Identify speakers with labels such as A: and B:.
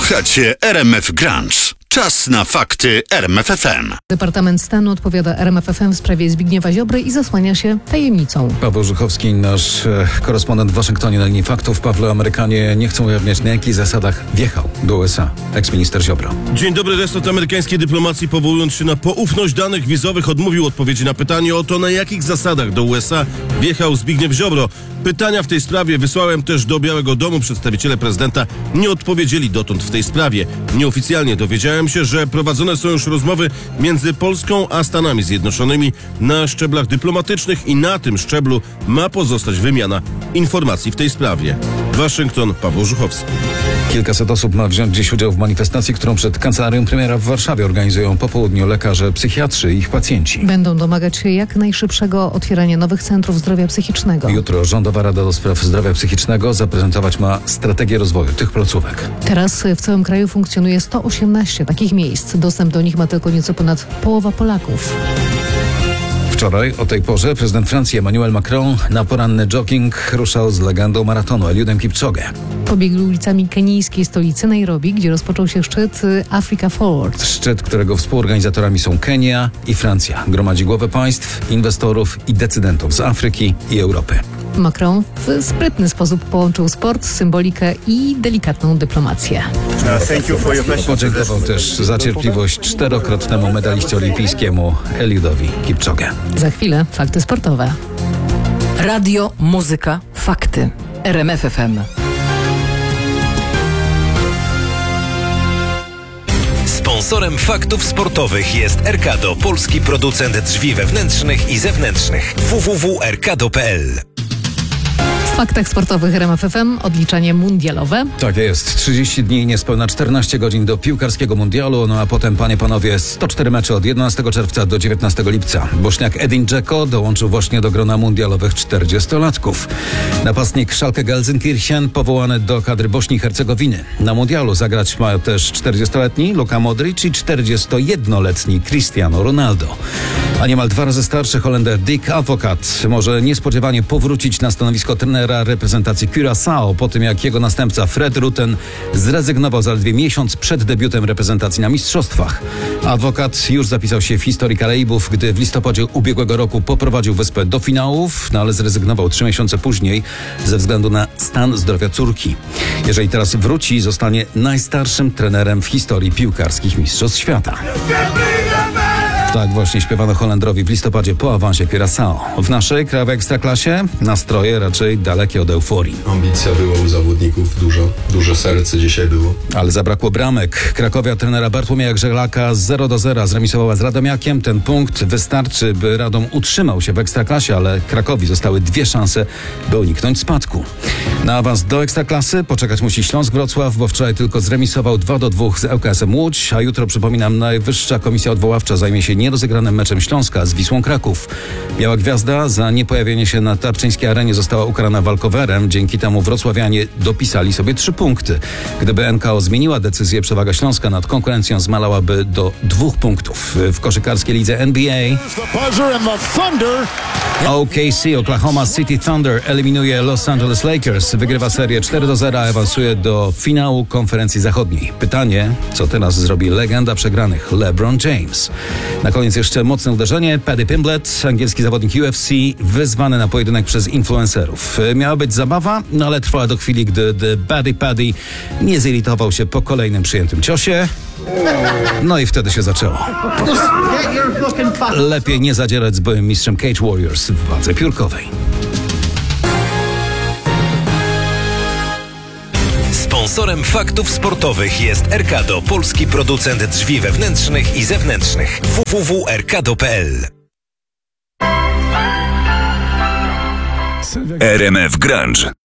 A: Słuchacie RMF Grunge. Czas na fakty RMF FM.
B: Departament Stanu odpowiada RMF FM w sprawie Zbigniewa Ziobry i zasłania się tajemnicą.
C: Paweł Żuchowski, nasz korespondent w Waszyngtonie na linii faktów. Pawle, Amerykanie nie chcą ujawniać, na jakich zasadach wjechał do USA eksminister Ziobro.
D: Dzień dobry. Resort amerykańskiej dyplomacji, powołując się na poufność danych wizowych, odmówił odpowiedzi na pytanie o to, na jakich zasadach do USA wjechał Zbigniew Ziobro. Pytania w tej sprawie wysłałem też do Białego Domu. Przedstawiciele prezydenta nie odpowiedzieli dotąd w tej sprawie. Nieoficjalnie dowiedziałem się, że prowadzone są już rozmowy między Polską a Stanami Zjednoczonymi na szczeblach dyplomatycznych i na tym szczeblu ma pozostać wymiana informacji w tej sprawie. Waszyngton, Paweł Żuchowski.
C: Kilkaset osób ma wziąć dziś udział w manifestacji, którą przed kancelarią premiera w Warszawie organizują po południu lekarze, psychiatrzy i ich pacjenci.
B: Będą domagać się jak najszybszego otwierania nowych centrów zdrowia psychicznego.
C: Jutro Rządowa Rada do Spraw Zdrowia Psychicznego zaprezentować ma strategię rozwoju tych placówek.
B: Teraz w całym kraju funkcjonuje 118 takich miejsc. Dostęp do nich ma tylko nieco ponad połowa Polaków.
C: Wczoraj o tej porze prezydent Francji Emmanuel Macron na poranny jogging ruszał z legendą maratonu Eliudem Kipczogę.
B: Pobiegł ulicami kenijskiej stolicy Nairobi, gdzie rozpoczął się szczyt Africa Forward.
C: Szczyt, którego współorganizatorami są Kenia i Francja. Gromadzi głowy państw, inwestorów i decydentów z Afryki i Europy.
B: Macron w sprytny sposób połączył sport, symbolikę i delikatną dyplomację.
C: Podziękował też za cierpliwość czterokrotnemu medaliście olimpijskiemu Eliudowi Kipczogę.
B: Za chwilę fakty sportowe.
E: Radio, muzyka, fakty. RMF FM.
F: Sponsorem faktów sportowych jest Erkado, polski producent drzwi wewnętrznych i zewnętrznych. www.erkado.pl.
B: W faktach sportowych RMF FM odliczanie mundialowe.
C: Tak jest. 30 dni, niespełna 14 godzin do piłkarskiego mundialu, no a potem, panie, panowie, 104 mecze od 11 czerwca do 19 lipca. Bośniak Edin Dzeko dołączył właśnie do grona mundialowych 40-latków. Napastnik Schalke Gelsenkirchen powołany do kadry Bośni i Hercegowiny. Na mundialu zagrać mają też 40-letni Luka Modric i 41-letni Cristiano Ronaldo. A niemal 2 razy starszy Holender Dick Advocaat może niespodziewanie powrócić na stanowisko trenera reprezentacji Curaçao po tym, jak jego następca Fred Rutten zrezygnował zaledwie miesiąc przed debiutem reprezentacji na mistrzostwach. Advocaat już zapisał się w historii Karaibów, gdy w listopadzie ubiegłego roku poprowadził wyspę do finałów, ale zrezygnował 3 miesiące później ze względu na stan zdrowia córki. Jeżeli teraz wróci, zostanie najstarszym trenerem w historii piłkarskich mistrzostw świata. Tak właśnie śpiewano Holendrowi w listopadzie po awansie Curaçao. W naszej krajowej ekstraklasie nastroje raczej dalekie od euforii.
G: Ambicja była u zawodników, duże serce dzisiaj było.
C: Ale zabrakło bramek. Krakowia trenera Bartłomieja Grzelaka 0-0 zremisowała z Radomiakiem. Ten punkt wystarczy, by Radom utrzymał się w ekstraklasie, ale Krakowi zostały 2 szanse, by uniknąć spadku. Na awans do ekstraklasy poczekać musi Śląsk Wrocław, bo wczoraj tylko zremisował 2-2 z ŁKS-em Łódź, a jutro, przypominam, Najwyższa Komisja Odwoławcza zajmie się nierozegranym meczem Śląska z Wisłą Kraków. Biała Gwiazda za niepojawienie się na tarczyńskiej arenie została ukarana walkowerem. Dzięki temu wrocławianie dopisali sobie 3 punkty. Gdyby NKO zmieniła decyzję, przewaga Śląska nad konkurencją zmalałaby do 2 punktów. W koszykarskiej lidze NBA OKC, Oklahoma City Thunder, eliminuje Los Angeles Lakers. Wygrywa serię 4-0, awansuje do finału konferencji zachodniej. Pytanie, co teraz zrobi legenda przegranych LeBron James? Na koniec jeszcze mocne uderzenie. Paddy Pimblett, angielski zawodnik UFC, wyzwany na pojedynek przez influencerów. Miała być zabawa, no ale trwała do chwili, gdy Paddy nie zirytował się po kolejnym przyjętym ciosie. No i wtedy się zaczęło. Lepiej nie zadzierać z byłym mistrzem Cage Warriors w walce piórkowej.
F: Sponsorem faktów sportowych jest Erkado, polski producent drzwi wewnętrznych i zewnętrznych. www.erkado.pl.
A: RMF Grunge.